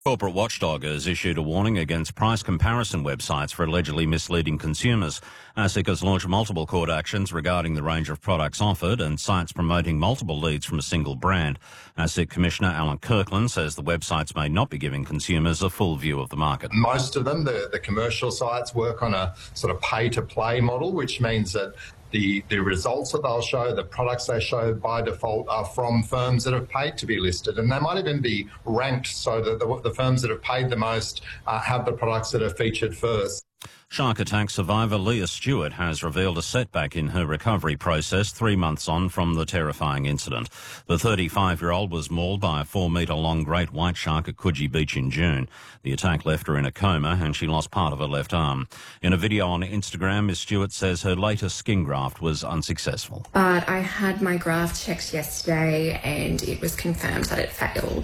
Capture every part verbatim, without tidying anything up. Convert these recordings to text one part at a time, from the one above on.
Corporate Watchdog has issued a warning against price comparison websites for allegedly misleading consumers. ASIC has launched multiple court actions regarding the range of products offered and sites promoting multiple leads from a single brand. ASIC Commissioner Alan Kirkland says the websites may not be giving consumers a full view of the market. Most of them, the, the commercial sites, work on a sort of pay-to-play model, which means that The, the results that they'll show, the products they show by default are from firms that have paid to be listed. And they might even be ranked so that the, the firms that have paid the most uh, have the products that are featured first. Shark attack survivor Leah Stewart has revealed a setback in her recovery process three months on from the terrifying incident. The thirty-five-year-old was mauled by a four-metre-long great white shark at Coogee Beach in June. The attack left her in a coma and she lost part of her left arm. In a video on Instagram, Miss Stewart says her latest skin graft was unsuccessful. But I had my graft checked yesterday and it was confirmed that it failed.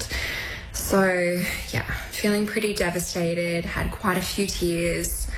So, yeah, feeling pretty devastated, had quite a few tears.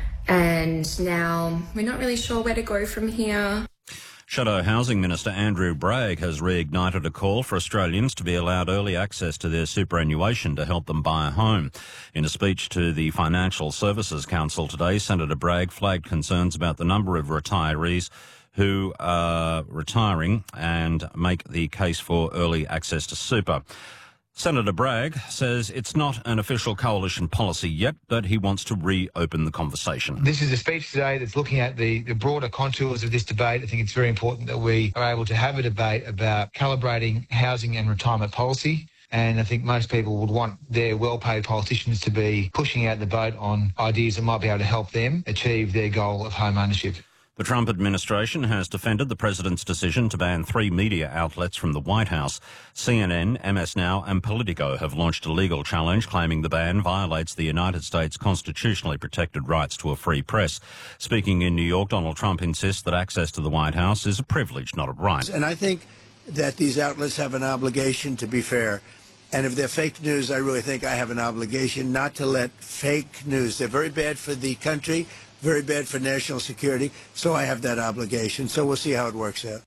And now we're not really sure where to go from here. Shadow Housing Minister Andrew Bragg has reignited a call for Australians to be allowed early access to their superannuation to help them buy a home. In a speech to the Financial Services Council today, Senator Bragg flagged concerns about the number of retirees who are retiring and make the case for early access to super. Senator Bragg says it's not an official coalition policy yet, but he wants to reopen the conversation. This is a speech today that's looking at the, the broader contours of this debate. I think it's very important that we are able to have a debate about calibrating housing and retirement policy. And I think most people would want their well-paid politicians to be pushing out the boat on ideas that might be able to help them achieve their goal of home ownership. The Trump administration has defended the president's decision to ban three media outlets from the White House. C N N, M S Now and Politico have launched a legal challenge claiming the ban violates the United States constitutionally protected rights to a free press. Speaking in New York, Donald Trump insists that access to the White House is a privilege, not a right. And I think that these outlets have an obligation to be fair. And if they're fake news, I really think I have an obligation not to let fake news. They're very bad for the country, very bad for national security, so I have that obligation. So we'll see how it works out.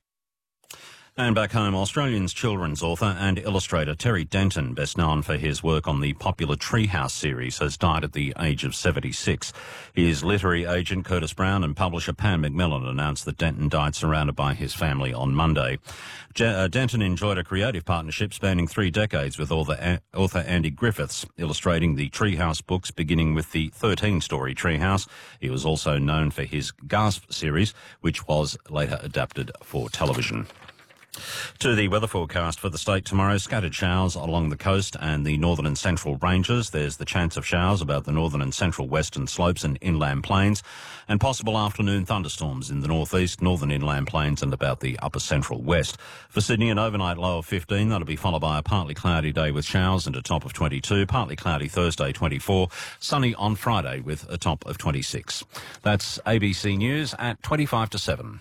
And back home, Australian's children's author and illustrator Terry Denton, best known for his work on the popular Treehouse series, has died at the age of seventy-six. His literary agent Curtis Brown and publisher Pan Macmillan announced that Denton died surrounded by his family on Monday. J- uh, Denton enjoyed a creative partnership spanning three decades with author, a- author Andy Griffiths, illustrating the Treehouse books beginning with the thirteen-story Treehouse. He was also known for his Gasp series, which was later adapted for television. To the weather forecast for the state tomorrow, scattered showers along the coast and the northern and central ranges. There's the chance of showers about the northern and central western slopes and inland plains, and possible afternoon thunderstorms in the northeast, northern inland plains and about the upper central west. For Sydney, an overnight low of fifteen. That'll be followed by a partly cloudy day with showers and a top of twenty-two. Partly cloudy Thursday, twenty-four. Sunny on Friday with a top of twenty-six. That's A B C News at twenty-five to seven.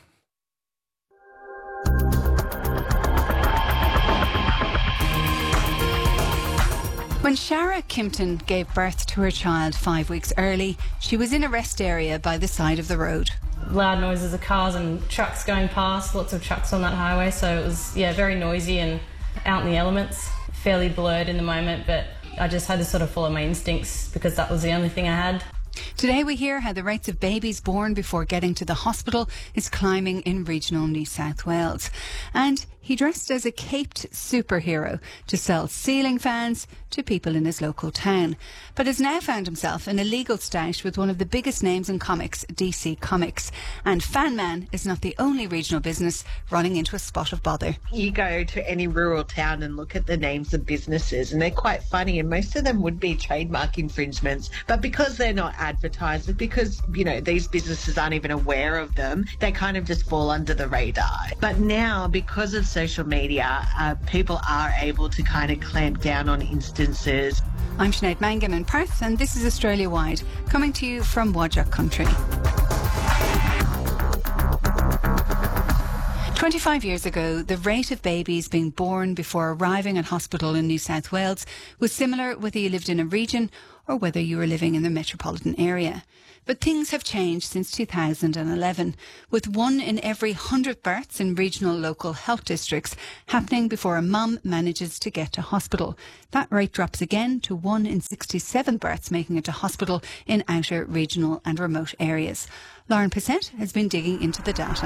When Shara Kimpton gave birth to her child five weeks early, she was in a rest area by the side of the road. Loud noises of cars and trucks going past, lots of trucks on that highway, so it was, yeah, very noisy and out in the elements, fairly blurred in the moment, but I just had to sort of follow my instincts because that was the only thing I had. Today we hear how the rates of babies born before getting to the hospital is climbing in regional New South Wales. And he dressed as a caped superhero to sell ceiling fans to people in his local town, but has now found himself in a legal stoush with one of the biggest names in comics, D C Comics. And Fan Man is not the only regional business running into a spot of bother. You go to any rural town and look at the names of businesses and they're quite funny, and most of them would be trademark infringements, but because they're not advertised, because, you know, these businesses aren't even aware of them, they kind of just fall under the radar. But now, because of social media, uh, people are able to kind of clamp down on instances. I'm Sinead Mangan in Perth, and this is Australia Wide, coming to you from Whadjuk Country. twenty-five years ago, the rate of babies being born before arriving at hospital in New South Wales was similar whether you lived in a region or whether you were living in the metropolitan area. But things have changed since two thousand eleven, with one in every one hundred births in regional local health districts happening before a mum manages to get to hospital. That rate drops again to one in sixty-seven births making it to hospital in outer regional and remote areas. Lauren Passett has been digging into the data.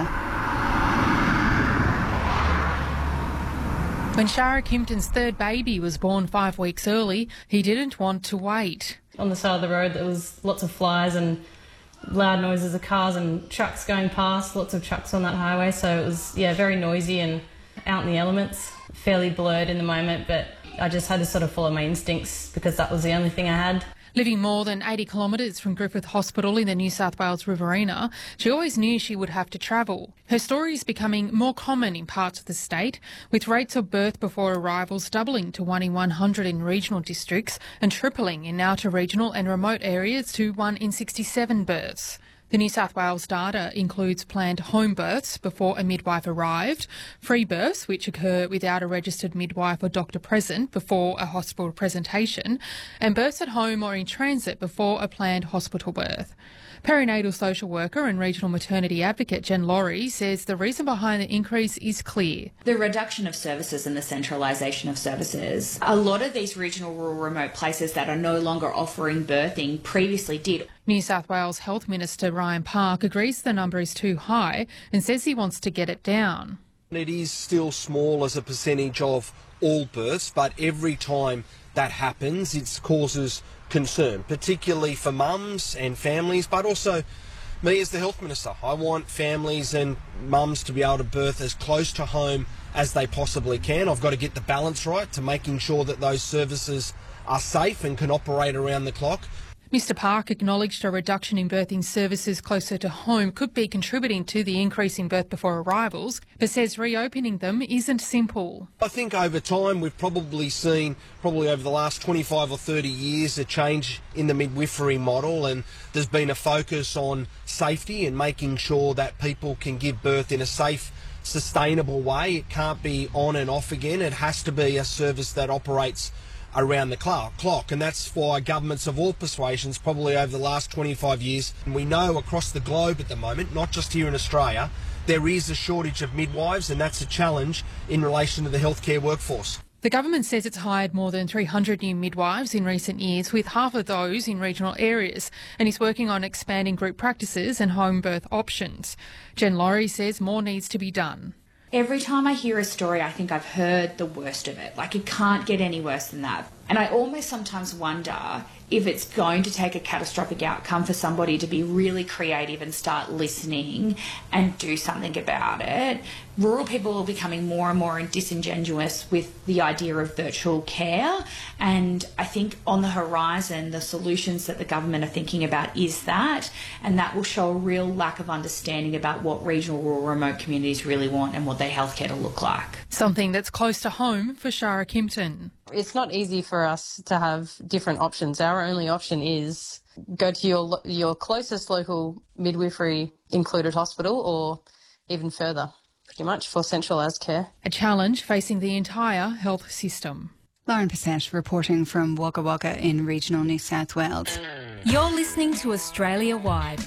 When Shara Kimpton's third baby was born five weeks early, he didn't want to wait. On the side of the road there was lots of flies and loud noises of cars and trucks going past, lots of trucks on that highway, so it was yeah very noisy and out in the elements, fairly blurred in the moment, but I just had to sort of follow my instincts because that was the only thing I had. Living more than eighty kilometres from Griffith Hospital in the New South Wales Riverina, she always knew she would have to travel. Her story is becoming more common in parts of the state, with rates of birth before arrivals doubling to one in one hundred in regional districts and tripling in outer regional and remote areas to one in sixty-seven births. The New South Wales data includes planned home births before a midwife arrived, free births which occur without a registered midwife or doctor present before a hospital presentation, and births at home or in transit before a planned hospital birth. Perinatal social worker and regional maternity advocate Jen Laurie says the reason behind the increase is clear. The reduction of services and the centralisation of services. A lot of these regional, rural, remote places that are no longer offering birthing previously did. New South Wales Health Minister Ryan Park agrees the number is too high and says he wants to get it down. It is still small as a percentage of all births, but every time that happens, it causes concern, particularly for mums and families, but also me as the Health Minister. I want families and mums to be able to birth as close to home as they possibly can. I've got to get the balance right to making sure that those services are safe and can operate around the clock. Mr Park acknowledged a reduction in birthing services closer to home could be contributing to the increase in birth before arrivals, but says reopening them isn't simple. I think over time we've probably seen, probably over the last twenty-five or thirty years, a change in the midwifery model, and there's been a focus on safety and making sure that people can give birth in a safe, sustainable way. It can't be on and off again. It has to be a service that operates around the clock, and that's why governments of all persuasions probably over the last twenty-five years, and we know across the globe at the moment, not just here in Australia, there is a shortage of midwives, and that's a challenge in relation to the healthcare workforce. The government says it's hired more than three hundred new midwives in recent years, with half of those in regional areas, and is working on expanding group practices and home birth options. Jen Laurie says more needs to be done. Every time I hear a story, I think I've heard the worst of it. Like, it can't get any worse than that. And I almost sometimes wonder if it's going to take a catastrophic outcome for somebody to be really creative and start listening and do something about it. Rural people are becoming more and more disingenuous with the idea of virtual care, and I think on the horizon the solutions that the government are thinking about is that, and that will show a real lack of understanding about what regional, rural, remote communities really want and what their healthcare to look like. Something that's close to home for Shara Kimpton. It's not easy for us to have different options. Our only option is go to your your closest local midwifery included hospital, or even further, pretty much, for centralised care. A challenge facing the entire health system. Lauren Passett reporting from Wagga Wagga in regional New South Wales. You're listening to Australia Wide.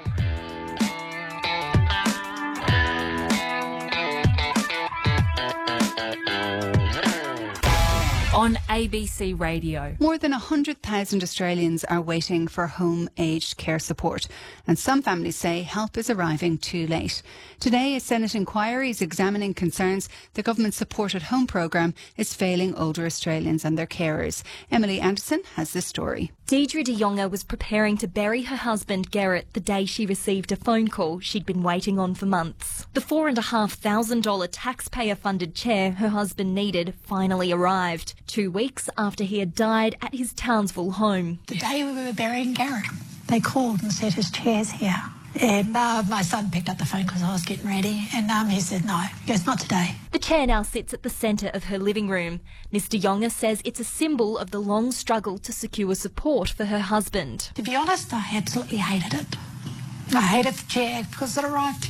On A B C Radio. More than one hundred thousand Australians are waiting for home-aged care support, and some families say help is arriving too late. Today, a Senate inquiry is examining concerns the government's Support at Home programme is failing older Australians and their carers. Emily Anderson has this story. Deidre de Jonge was preparing to bury her husband Gerrit the day she received a phone call she'd been waiting on for months. The four and a half thousand dollar taxpayer-funded chair her husband needed finally arrived, two weeks after he had died at his Townsville home. The day we were burying Gerrit, they called and said his chair's here. And uh, my son picked up the phone because I was getting ready, and um, he said no. He goes, not today. The chair now sits at the centre of her living room. Miss de Jonge says it's a symbol of the long struggle to secure support for her husband. To be honest, I absolutely hated it. I hated the chair because it arrived too late.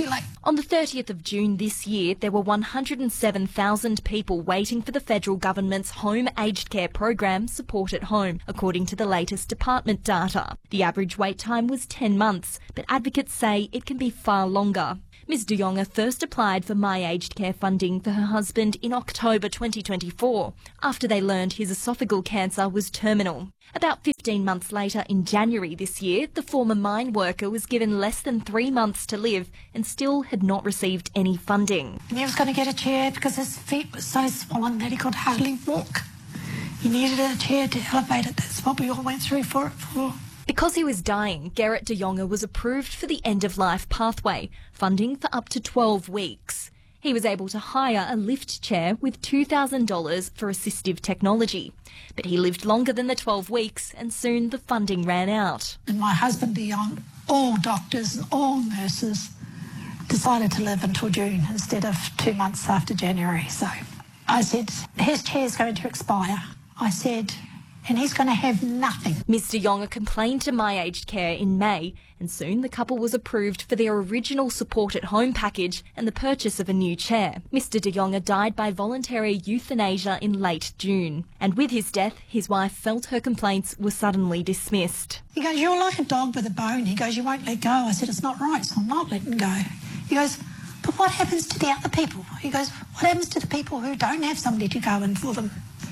On the thirtieth of June this year, there were one hundred seven thousand people waiting for the federal government's home aged care program, Support at Home, according to the latest department data. The average wait time was ten months, but advocates say it can be far longer. Miz De Jonge first applied for My Aged Care funding for her husband in October twenty twenty-four, after they learned his esophageal cancer was terminal. About fifteen months later, in January this year, the former mine worker was given less than three months to live and still had not received any funding. And he was going to get a chair because his feet were so swollen that he could hardly walk. He needed a chair to elevate it. That's what we all went through for it for. Because he was dying, Gerrit De Jonge was approved for the end-of-life pathway, funding for up to twelve weeks. He was able to hire a lift chair with two thousand dollars for assistive technology. But he lived longer than the twelve weeks and soon the funding ran out. And my husband De Jonge, all doctors and all nurses, decided to live until June instead of two months after January. So I said, his chair's going to expire. I said, and he's going to have nothing. Miz De Jonge complained to My Aged Care in May, and soon the couple was approved for their original Support at Home package and the purchase of a new chair. Mister De Jonge died by voluntary euthanasia in late June, and with his death, his wife felt her complaints were suddenly dismissed. He goes, you're like a dog with a bone. He goes, you won't let go. I said, it's not right, so I'm not letting go. He goes, but what happens to the other people? He goes, what happens to the people who don't have somebody to go in for them?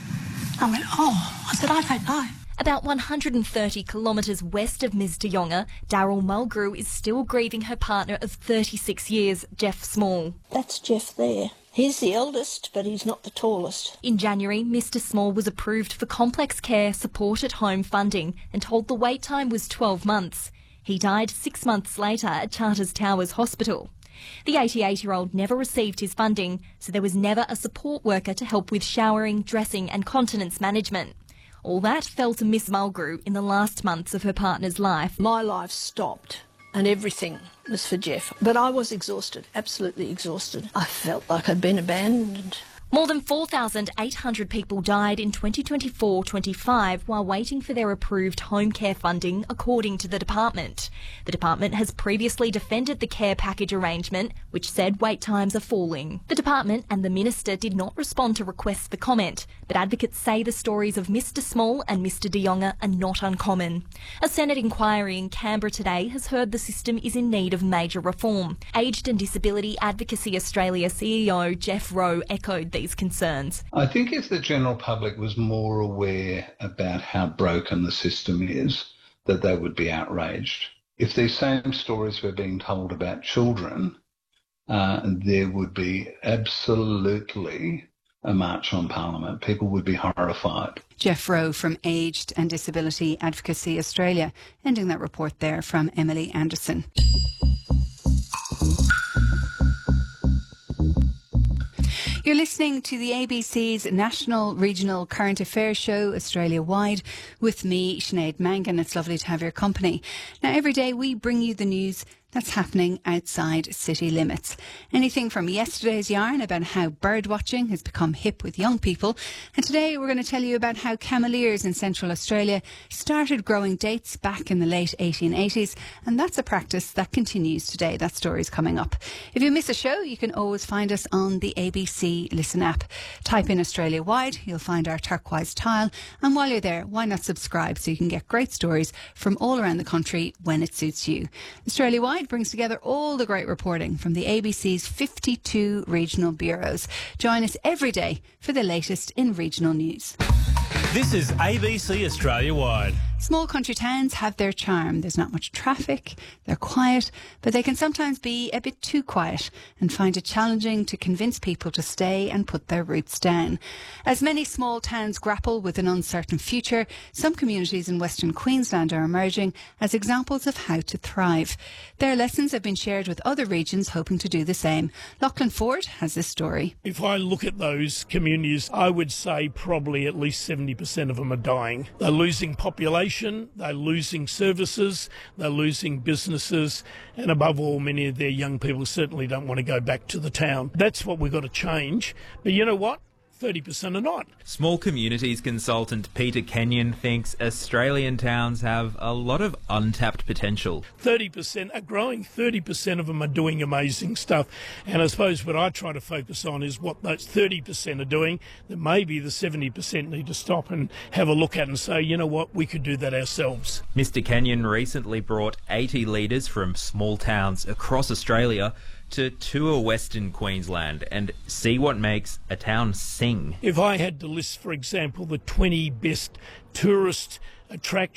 I went, oh, I said, I don't know. About one hundred thirty kilometres west of Miz De Jonge, Daryl Mulgrew is still grieving her partner of thirty-six years, Jeff Small. That's Jeff there. He's the eldest, but he's not the tallest. In January, Mister Small was approved for complex care Support at Home funding and told the wait time was twelve months. He died six months later at Charters Towers Hospital. The eighty-eight-year-old never received his funding, so there was never a support worker to help with showering, dressing and continence management. All that fell to Miss Mulgrew in the last months of her partner's life. My life stopped and everything was for Jeff. But I was exhausted, absolutely exhausted. I felt like I'd been abandoned. More than four thousand eight hundred people died in twenty twenty-four twenty-five while waiting for their approved home care funding, according to the department. The department has previously defended the care package arrangement, which said wait times are falling. The department and the minister did not respond to requests for comment, but advocates say the stories of Mister Small and Mister De Jonge are not uncommon. A Senate inquiry in Canberra today has heard the system is in need of major reform. Aged and Disability Advocacy Australia C E O Jeff Rowe echoed these concerns. I think if the general public was more aware about how broken the system is, that they would be outraged. If these same stories were being told about children, uh, there would be absolutely a march on Parliament. People would be horrified. Jeff Rowe from Aged and Disability Advocacy Australia, ending that report there from Emily Anderson. You're listening to the A B C's National Regional Current Affairs Show, Australia-wide, with me, Sinead Mangan. It's lovely to have your company. Now, every day we bring you the news that's happening outside city limits. Anything from yesterday's yarn about how bird watching has become hip with young people, and today we're going to tell you about how cameleers in Central Australia started growing dates back in the late eighteen eighties, and that's a practice that continues today. That story's coming up. If you miss a show, you can always find us on the A B C Listen app. Type in Australia-wide, you'll find our turquoise tile, and while you're there, why not subscribe so you can get great stories from all around the country when it suits you. Australia-wide brings together all the great reporting from the A B C's fifty-two regional bureaus. Join us every day for the latest in regional news. This is A B C Australia-wide. Small country towns have their charm. There's not much traffic, they're quiet, but they can sometimes be a bit too quiet and find it challenging to convince people to stay and put their roots down. As many small towns grapple with an uncertain future, some communities in Western Queensland are emerging as examples of how to thrive. Their lessons have been shared with other regions hoping to do the same. Lachlan Ford has this story. If I look at those communities, I would say probably at least seventy percent of them are dying. They're losing population. They're losing services, they're losing businesses, and above all, many of their young people certainly don't want to go back to the town. That's what we've got to change. But you know what? thirty percent are not. Small communities consultant Peter Kenyon thinks Australian towns have a lot of untapped potential. thirty percent are growing, thirty percent of them are doing amazing stuff. And I suppose what I try to focus on is what those thirty percent are doing, that maybe the seventy percent need to stop and have a look at and say, you know what, we could do that ourselves. Mister Kenyon recently brought eighty leaders from small towns across Australia to tour Western Queensland and see what makes a town sing. If I had to list, for example, the twenty best tourist attractions